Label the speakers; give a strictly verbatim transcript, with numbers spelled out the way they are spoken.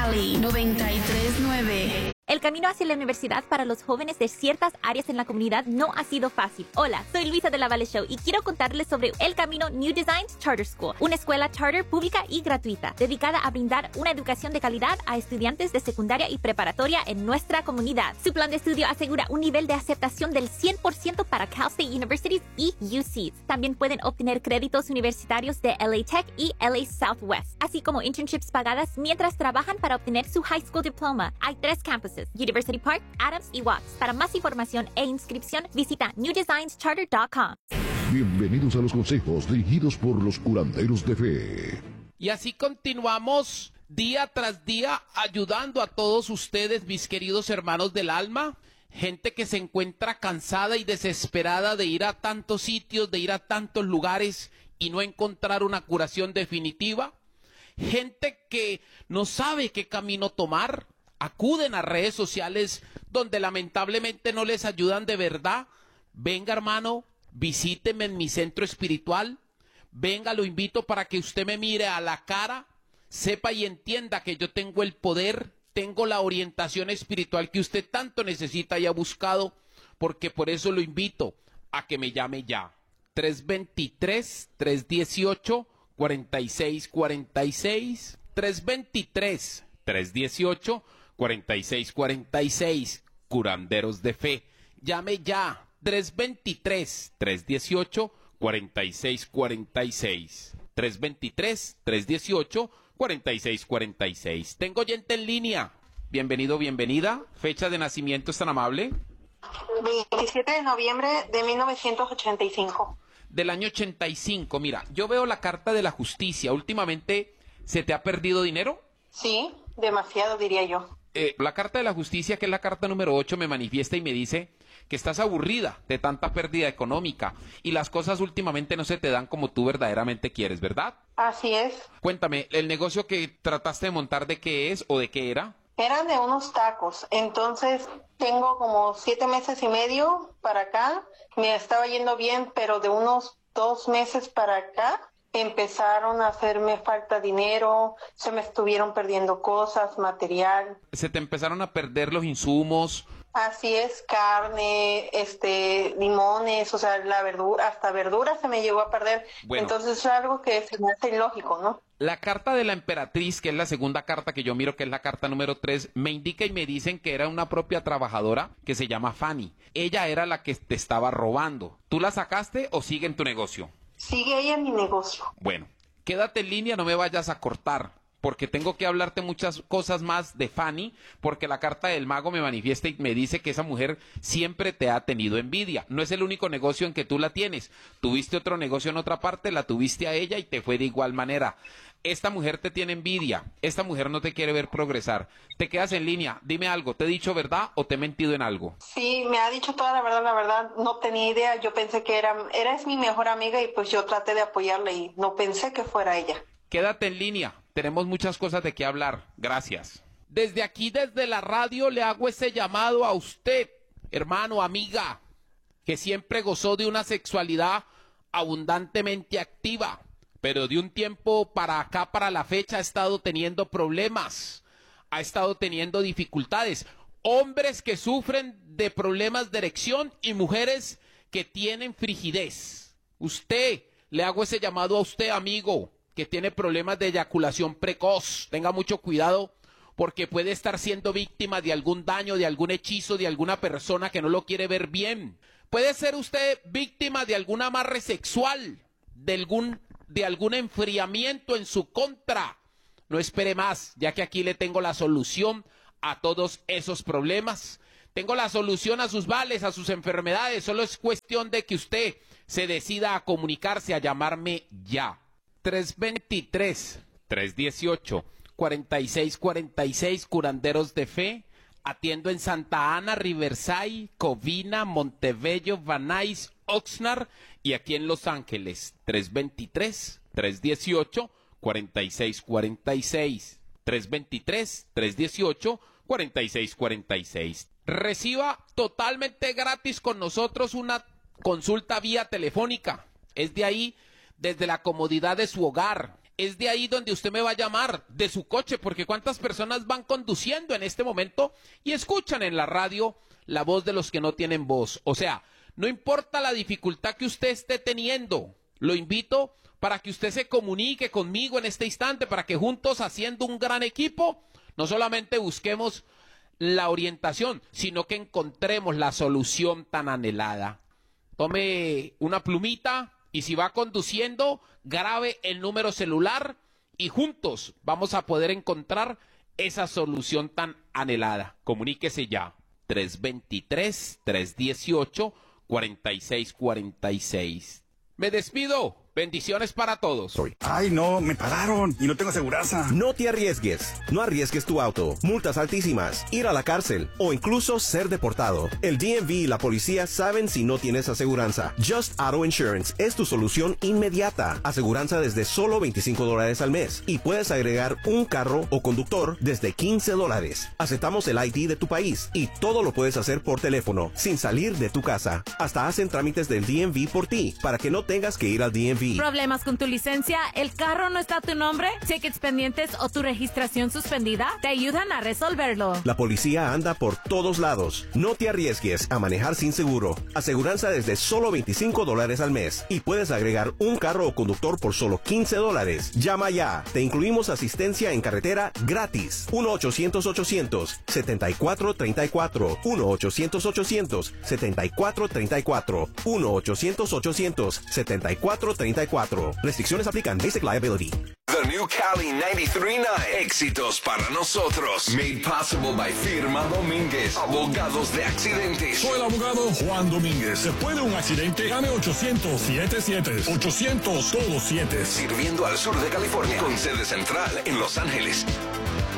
Speaker 1: Cali noventa y tres punto nueve.
Speaker 2: El camino hacia la universidad para los jóvenes de ciertas áreas en la comunidad no ha sido fácil. Hola, soy Luisa de la Valle Show y quiero contarles sobre El Camino New Designs Charter School, una escuela charter pública y gratuita, dedicada a brindar una educación de calidad a estudiantes de secundaria y preparatoria en nuestra comunidad. Su plan de estudio asegura un nivel de aceptación del cien por ciento para Cal State Universities y U C. También pueden obtener créditos universitarios de L A Tech y L A Southwest, así como internships pagadas mientras trabajan para obtener su high school diploma. Hay tres campuses: University Park, Adams y Watts. Para más información e inscripción, visita new designs charter punto com.
Speaker 3: Bienvenidos a los consejos dirigidos por los curanderos de fe.
Speaker 4: Y así continuamos día tras día ayudando a todos ustedes, mis queridos hermanos del alma. Gente que se encuentra cansada y desesperada de ir a tantos sitios, de ir a tantos lugares y no encontrar una curación definitiva. Gente que no sabe qué camino tomar. Acuden a redes sociales donde lamentablemente no les ayudan de verdad. Venga, hermano, visíteme en mi centro espiritual. Venga, lo invito para que usted me mire a la cara, sepa y entienda que yo tengo el poder, tengo la orientación espiritual que usted tanto necesita y ha buscado, porque por eso lo invito a que me llame ya. tres dos tres, tres uno ocho, cuatro seis cuatro seis, tres dos tres, tres uno ocho, cuatro seis cuatro seis, Curanderos de Fe. Llame ya, tres dos tres, tres uno ocho, cuatro seis cuatro seis, tres dos tres, tres uno ocho, cuatro seis cuatro seis. Tengo oyente en línea. Bienvenido, bienvenida. Fecha de nacimiento, ¿es tan amable?
Speaker 5: veintisiete de noviembre de mil novecientos ochenta y cinco.
Speaker 4: Del año ochenta y cinco. Mira, yo veo la carta de la justicia. Últimamente, ¿se te ha perdido dinero?
Speaker 5: Sí, demasiado, diría yo.
Speaker 4: Eh, la carta de la justicia, que es la carta número ocho, me manifiesta y me dice que estás aburrida de tanta pérdida económica y las cosas últimamente no se te dan como tú verdaderamente quieres, ¿verdad?
Speaker 5: Así es.
Speaker 4: Cuéntame, ¿el negocio que trataste de montar de qué es o de qué era?
Speaker 5: Eran de unos tacos, entonces tengo como siete meses y medio para acá, me estaba yendo bien, pero de unos dos meses para acá empezaron a hacerme falta dinero, se me estuvieron perdiendo cosas, material.
Speaker 4: Se te empezaron a perder los insumos.
Speaker 5: Así es, carne, este, limones, o sea, la verdura, hasta verdura se me llegó a perder. Bueno, entonces es algo que se me hace ilógico, ¿no?
Speaker 4: La carta de la emperatriz, que es la segunda carta que yo miro, que es la carta número tres, me indica y me dicen que era una propia trabajadora que se llama Fanny. Ella era la que te estaba robando. ¿Tú la sacaste o sigue en tu negocio?
Speaker 5: Sigue ella en mi negocio.
Speaker 4: Bueno, quédate en línea, no me vayas a cortar, porque tengo que hablarte muchas cosas más de Fanny, porque la carta del mago me manifiesta y me dice que esa mujer siempre te ha tenido envidia. No es el único negocio en que tú la tienes. Tuviste otro negocio en otra parte, la tuviste a ella y te fue de igual manera. Esta mujer te tiene envidia, esta mujer no te quiere ver progresar. Te quedas en línea, dime algo, ¿te he dicho verdad o te he mentido en algo?
Speaker 5: Sí, me ha dicho toda la verdad, la verdad, no tenía idea, yo pensé que era, era es mi mejor amiga y pues yo traté de apoyarla y no pensé que fuera ella.
Speaker 4: Quédate en línea, tenemos muchas cosas de qué hablar, gracias. Desde aquí, desde la radio, le hago ese llamado a usted, hermano, amiga, que siempre gozó de una sexualidad abundantemente activa, pero de un tiempo para acá, para la fecha, ha estado teniendo problemas, ha estado teniendo dificultades. Hombres que sufren de problemas de erección y mujeres que tienen frigidez. Usted, le hago ese llamado a usted, amigo, que tiene problemas de eyaculación precoz. Tenga mucho cuidado porque puede estar siendo víctima de algún daño, de algún hechizo, de alguna persona que no lo quiere ver bien. Puede ser usted víctima de algún amarre sexual, de algún de algún enfriamiento en su contra. No espere más, ya que aquí le tengo la solución a todos esos problemas. Tengo la solución a sus vales, a sus enfermedades. Solo es cuestión de que usted se decida a comunicarse, a llamarme ya. tres dos tres, tres uno ocho, cuatro seis cuatro seis, Curanderos de Fe. Atiendo en Santa Ana, Riverside, Covina, Montebello, Van Nuys, Oxnard y aquí en Los Ángeles. tres dos tres, tres uno ocho, cuatro seis cuatro seis. tres dos tres, tres uno ocho, cuatro seis cuatro seis. Reciba totalmente gratis con nosotros una consulta vía telefónica. Es de ahí, desde la comodidad de su hogar. es de ahí donde usted me va a llamar, de su coche, porque cuántas personas van conduciendo en este momento y escuchan en la radio la voz de los que no tienen voz. O sea, no importa la dificultad que usted esté teniendo, lo invito para que usted se comunique conmigo en este instante, para que juntos, haciendo un gran equipo, no solamente busquemos la orientación, sino que encontremos la solución tan anhelada. Tome una plumita y si va conduciendo, grabe el número celular y juntos vamos a poder encontrar esa solución tan anhelada. Comuníquese ya. tres dos tres, tres uno ocho, cuatro seis cuatro seis. Me despido. Bendiciones para todos.
Speaker 6: Ay, no, me pararon y no tengo aseguranza.
Speaker 7: No te arriesgues. No arriesgues tu auto. Multas altísimas, ir a la cárcel o incluso ser deportado. El D M V y la policía saben si no tienes aseguranza. Just Auto Insurance es tu solución inmediata. Aseguranza desde solo veinticinco dólares al mes. Y puedes agregar un carro o conductor desde quince dólares. Aceptamos el I D de tu país y todo lo puedes hacer por teléfono, sin salir de tu casa. Hasta hacen trámites del D M V por ti, para que no tengas que ir al D M V.
Speaker 8: ¿Problemas con tu licencia? ¿El carro no está a tu nombre? ¿Tickets pendientes o tu registración suspendida? Te ayudan a resolverlo.
Speaker 7: La policía anda por todos lados. No te arriesgues a manejar sin seguro. Aseguranza desde solo veinticinco dólares al mes. Y puedes agregar un carro o conductor por solo quince dólares. Llama ya. Te incluimos asistencia en carretera gratis. uno ochocientos ochocientos setenta y cuatro treinta y cuatro. uno ochocientos ochocientos setenta y cuatro treinta y cuatro. uno ochocientos ochocientos setenta y cuatro treinta y cuatro. Restricciones aplican. Basic Liability.
Speaker 9: The New Cali noventa y tres punto nueve. Éxitos para nosotros. Made possible by Firma Domínguez. Abogados de accidentes.
Speaker 10: Soy el abogado Juan Domínguez. Después de un accidente, llame ochocientos siete siete. ochocientos todos siete.
Speaker 9: Sirviendo al sur de California. Con sede central en Los Ángeles.